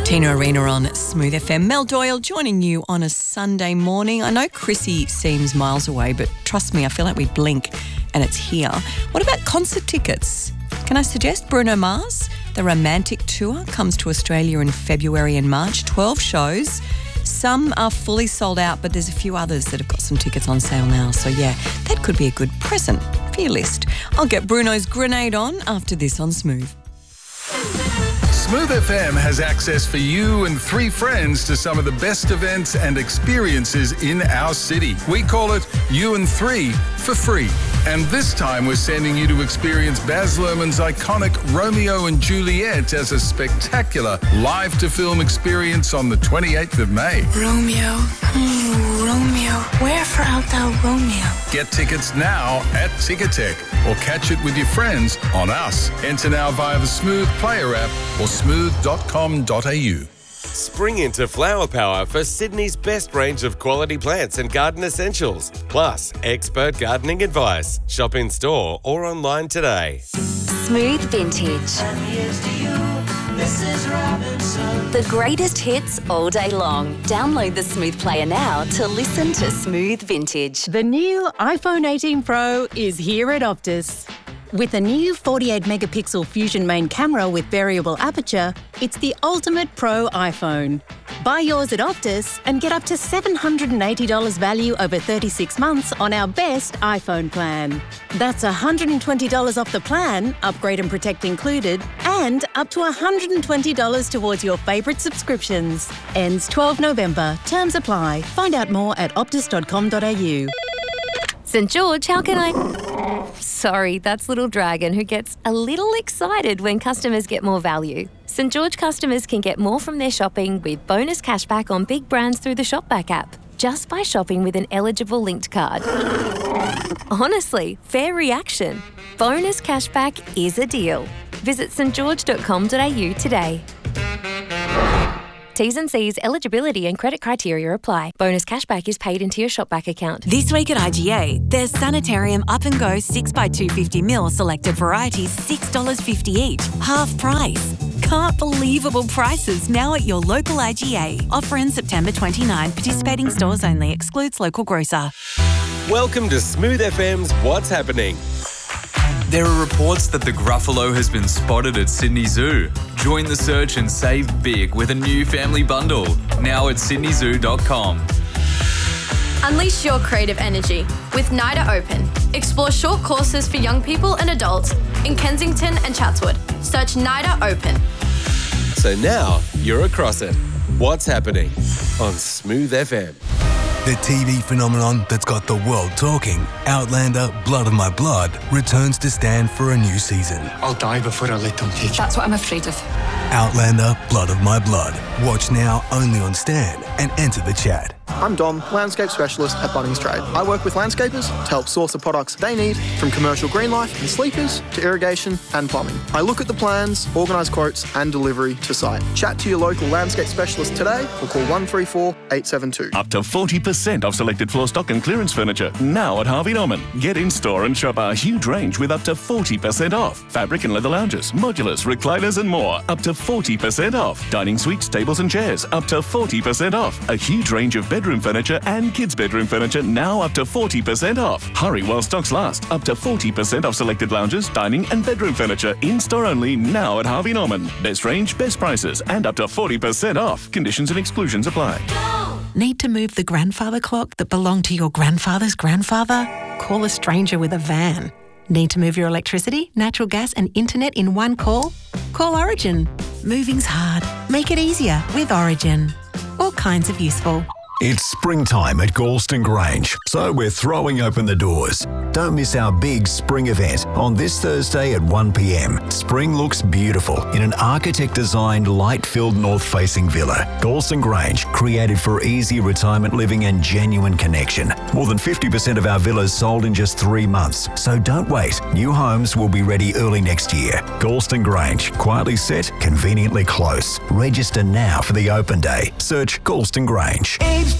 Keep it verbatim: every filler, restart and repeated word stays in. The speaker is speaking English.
Tina Arena on Smooth F M. Mel Doyle joining you on a Sunday morning. I know Chrissy seems miles away, but trust me, I feel like we blink and it's here. What about concert tickets? Can I suggest Bruno Mars? The Romantic Tour comes to Australia in February and March. twelve shows. Some are fully sold out, but there's a few others that have got some tickets on sale now. So yeah, that could be a good present for your list. I'll get Bruno's Grenade on after this on Smooth. Smooth F M has access for you and three friends to some of the best events and experiences in our city. We call it You and Three for free. And this time we're sending you to experience Baz Luhrmann's iconic Romeo and Juliet as a spectacular live-to-film experience on the twenty-eighth of May. Romeo, mm, Romeo, wherefore art thou Romeo? Get tickets now at Ticketek or catch it with your friends on Us. Enter now via the Smooth Player app or smooth dot com dot a u. Spring into Flower Power for Sydney's best range of quality plants and garden essentials, plus expert gardening advice. Shop in store or online today. Smooth Vintage. The greatest hits all day long. Download the Smooth Player now to listen to Smooth Vintage. The new iPhone eighteen Pro is here at Optus. With a new forty-eight megapixel Fusion main camera with variable aperture, it's the ultimate pro iPhone. Buy yours at Optus and get up to seven hundred eighty dollars value over thirty-six months on our best iPhone plan. That's one hundred twenty dollars off the plan, upgrade and protect included, and up to one hundred twenty dollars towards your favourite subscriptions. Ends twelfth November. Terms apply. Find out more at optus dot com dot a u. St George, how can I... Sorry, that's Little Dragon, who gets a little excited when customers get more value. St George customers can get more from their shopping with bonus cashback on big brands through the Shopback app, just by shopping with an eligible linked card. Honestly, fair reaction. Bonus cashback is a deal. Visit st george dot com dot a u today. T's and C's, eligibility and credit criteria apply. Bonus cashback is paid into your Shopback account. This week at I G A, there's Sanitarium Up and Go six by two hundred fifty milliliter selected varieties, six dollars fifty each, half price. Can't believable prices now at your local I G A. Offer in September twenty-ninth. Participating stores only. Excludes local grocer. Welcome to Smooth F M's What's Happening. There are reports that the Gruffalo has been spotted at Sydney Zoo. Join the search and save big with a new family bundle, now at sydney zoo dot com. Unleash your creative energy with NIDA Open. Explore short courses for young people and adults in Kensington and Chatswood. Search NIDA Open. So now you're across it. What's Happening on Smooth F M. The T V phenomenon that's got the world talking, Outlander Blood of My Blood, returns to stand for a new season. I'll die before I let them take you. That's what I'm afraid of. Outlander Blood of My Blood. Watch now only on Stan and enter the chat. I'm Dom, landscape specialist at Bunnings Trade. I work with landscapers to help source the products they need, from commercial green life and sleepers to irrigation and plumbing. I look at the plans, organise quotes and delivery to site. Chat to your local landscape specialist today or call one three four, eight seven two. Up to forty percent off selected floor stock and clearance furniture now at Harvey Norman. Get in store and shop our huge range with up to forty percent off. Fabric and leather lounges, modulars, recliners and more, up to forty percent off. Dining suites, tables and chairs, up to forty percent off. A huge range of bedroom furniture and kids' bedroom furniture now up to forty percent off. Hurry while stocks last. Up to forty percent off selected lounges, dining and bedroom furniture in store only now at Harvey Norman. Best range, best prices and up to forty percent off. Conditions and exclusions apply. Need to move the grandfather clock that belonged to your grandfather's grandfather? Call a stranger with a van. Need to move your electricity, natural gas and internet in one call? Call Origin. Moving's hard. Make it easier with Origin. All kinds of useful. It's springtime at Galston Grange, so we're throwing open the doors. Don't miss our big spring event on this Thursday at one p m. Spring looks beautiful in an architect-designed, light-filled north-facing villa. Galston Grange, created for easy retirement living and genuine connection. More than fifty percent of our villas sold in just three months, so don't wait. New homes will be ready early next year. Galston Grange, quietly set, conveniently close. Register now for the open day. Search Galston Grange. Age